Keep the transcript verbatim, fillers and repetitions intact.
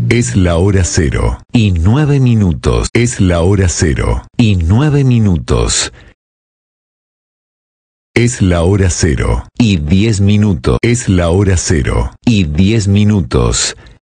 Es la hora cero. Y nueve minutos. Es la hora cero. Y nueve minutos. Es la hora cero. Y diez minutos. Es la hora cero. Y diez minutos.